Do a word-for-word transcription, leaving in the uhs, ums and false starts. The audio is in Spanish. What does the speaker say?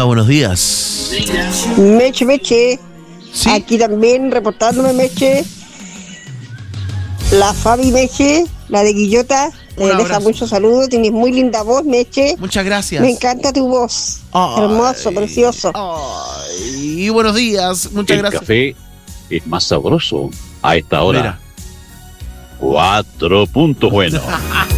buenos días. Meche, Meche. ¿Sí? Aquí también reportándome, Meche. La Fabi Meche, la de Guillota. Le Un deja abrazo. muchos saludos. Tienes muy linda voz, Meche. Muchas gracias. Me encanta tu voz. Ay, Hermoso, precioso. Ay, y buenos días. Muchas El gracias. café es más sabroso a esta hora. Mira. Cuatro puntos buenos.